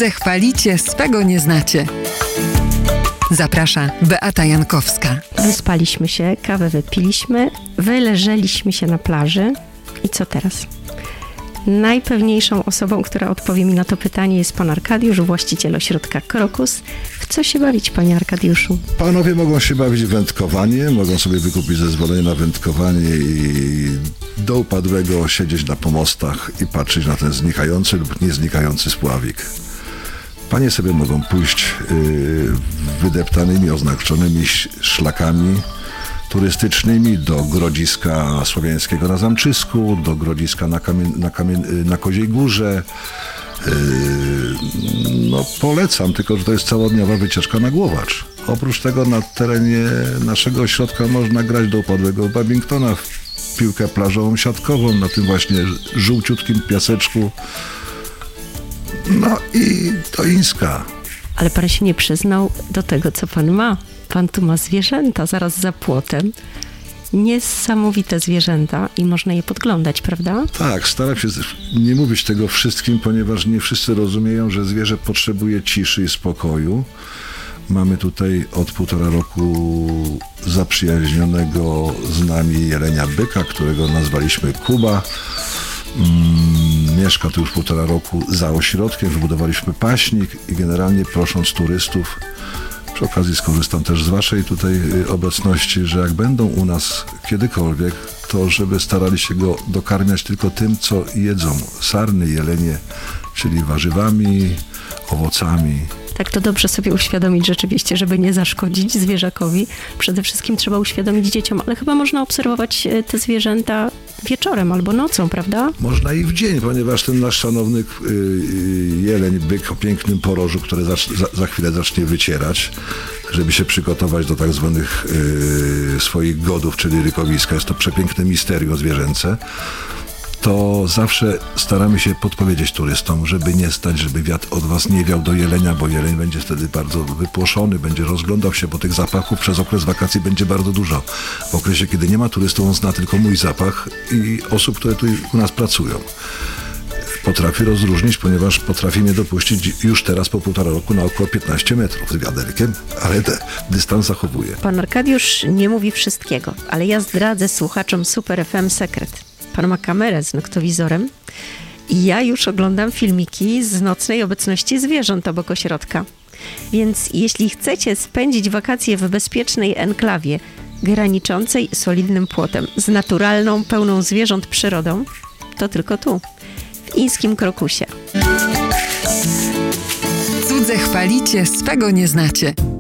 Cudze chwalicie, swego nie znacie. Zaprasza Beata Jankowska. Wyspaliśmy się, kawę wypiliśmy, wyleżeliśmy się na plaży. I co teraz? Najpewniejszą osobą, która odpowie mi na to pytanie, jest pan Arkadiusz, właściciel ośrodka Krokus. W co się bawić, panie Arkadiuszu? Panowie mogą się bawić w wędkowanie, mogą sobie wykupić zezwolenie na wędkowanie i do upadłego siedzieć na pomostach i patrzeć na ten znikający lub nieznikający spławik. Panie sobie mogą pójść wydeptanymi, oznaczonymi szlakami turystycznymi do Grodziska Słowiańskiego na Zamczysku, do Grodziska na Koziej Górze. Polecam, tylko że to jest całodniowa wycieczka na Głowacz. Oprócz tego na terenie naszego ośrodka można grać do upadłego badmintona, w piłkę plażową, siatkową, na tym właśnie żółciutkim piaseczku. No i do Ińska. Ale pan się nie przyznał do tego, co pan ma. Pan tu ma zwierzęta zaraz za płotem. Niesamowite zwierzęta i można je podglądać, prawda? Tak, staram się nie mówić tego wszystkim, ponieważ nie wszyscy rozumieją, że zwierzę potrzebuje ciszy i spokoju. Mamy tutaj od 1,5 roku zaprzyjaźnionego z nami jelenia byka, którego nazwaliśmy Kuba. Mieszka tu już 1,5 roku za ośrodkiem, wybudowaliśmy paśnik i generalnie prosząc turystów, przy okazji skorzystam też z waszej tutaj obecności, że jak będą u nas kiedykolwiek, to żeby starali się go dokarmiać tylko tym, co jedzą. Sarny, jelenie, czyli warzywami, owocami. Tak, to dobrze sobie uświadomić rzeczywiście, żeby nie zaszkodzić zwierzakowi. Przede wszystkim trzeba uświadomić dzieciom, ale chyba można obserwować te zwierzęta wieczorem albo nocą, prawda? Można i w dzień, ponieważ ten nasz szanowny jeleń, byk o pięknym porożu, który za chwilę zacznie wycierać, żeby się przygotować do tak zwanych swoich godów, czyli rykowiska. Jest to przepiękne misterium zwierzęce. To zawsze staramy się podpowiedzieć turystom, żeby nie stać, żeby wiatr od was nie wiał do jelenia, bo jeleń będzie wtedy bardzo wypłoszony, będzie rozglądał się, bo tych zapachów przez okres wakacji będzie bardzo dużo. W okresie, kiedy nie ma turystów, on zna tylko mój zapach i osób, które tu u nas pracują. Potrafi rozróżnić, ponieważ potrafi mnie dopuścić już teraz po 1,5 roku na około 15 metrów z wiaderkiem, ale dystans zachowuje. Pan Arkadiusz nie mówi wszystkiego, ale ja zdradzę słuchaczom Super FM sekret. Pan ma kamerę z noktowizorem i ja już oglądam filmiki z nocnej obecności zwierząt obok ośrodka. Więc jeśli chcecie spędzić wakacje w bezpiecznej enklawie, graniczącej solidnym płotem, z naturalną, pełną zwierząt przyrodą, to tylko tu, w ińskim Krokusie. Cudze chwalicie, swego nie znacie.